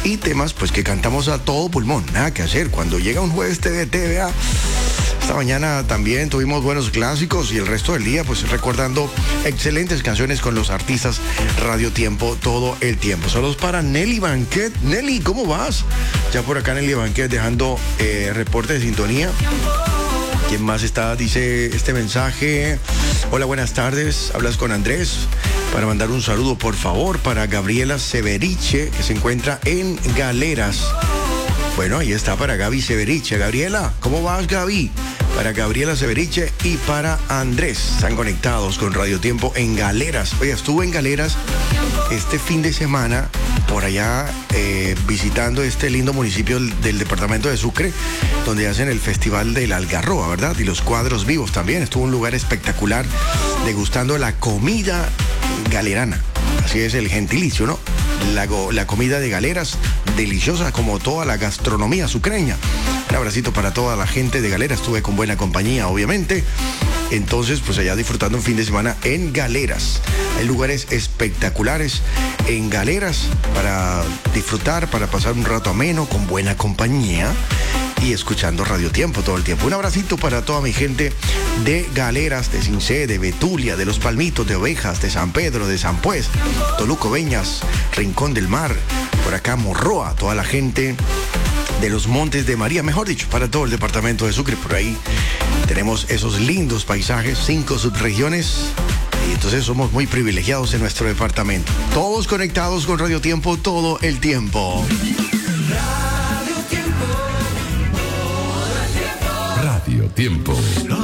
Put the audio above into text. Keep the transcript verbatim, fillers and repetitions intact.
y temas pues que cantamos a todo pulmón, nada que hacer. Cuando llega un jueves T V T, vea, esta mañana también tuvimos buenos clásicos y el resto del día pues recordando excelentes canciones con los artistas Radio Tiempo todo el tiempo. Saludos para Nelly Banquet. Nelly, ¿cómo vas? Ya por acá Nelly Banquet dejando eh, reporte de sintonía. ¿Quién más está? Dice este mensaje. Hola, buenas tardes. Hablas con Andrés para mandar un saludo, por favor, para Gabriela Severiche, que se encuentra en Galeras. Bueno, ahí está para Gaby Severiche. Gabriela, ¿cómo vas, Gaby? Para Gabriela Severiche y para Andrés. Están conectados con Radio Tiempo en Galeras. Oye, estuve en Galeras este fin de semana, por allá eh, visitando este lindo municipio del, del departamento de Sucre, donde hacen el Festival del Algarroba, ¿verdad? Y los cuadros vivos también. Estuvo un lugar espectacular, degustando la comida galerana. Así es el gentilicio, ¿no? La, la comida de Galeras, deliciosa como toda la gastronomía sucreña. Un abracito para toda la gente de Galeras. Estuve con buena compañía, obviamente. Entonces, pues allá disfrutando un fin de semana en Galeras. Hay lugares espectaculares en Galeras para disfrutar, para pasar un rato ameno con buena compañía y escuchando Radio Tiempo todo el tiempo. Un abracito para toda mi gente de Galeras, de Cincé, de Betulia, de Los Palmitos, de Ovejas, de San Pedro, de San Pues, Toluco, Beñas, Rincón del Mar, por acá Morroa, toda la gente de los Montes de María, mejor dicho, para todo el departamento de Sucre. Por ahí tenemos esos lindos paisajes, cinco subregiones, y entonces somos muy privilegiados en nuestro departamento. Todos conectados con Radio Tiempo todo el tiempo. Radio Tiempo.